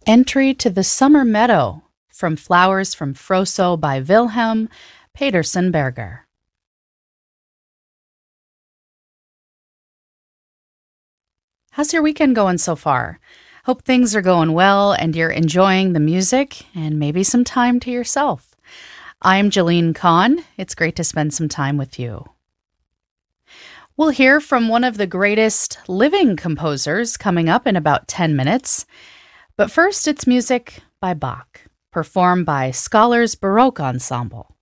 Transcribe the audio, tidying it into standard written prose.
Entry to the Summer Meadow from Flowers from Froso by Wilhelm Petersen Berger. How's your weekend going so far? Hope things are going well and you're enjoying the music and maybe some time to yourself. I'm Jalene Kahn. It's great to spend some time with you. We'll hear from one of the greatest living composers coming up in about 10 minutes. But first, it's music by Bach, performed by Scholars Baroque Ensemble.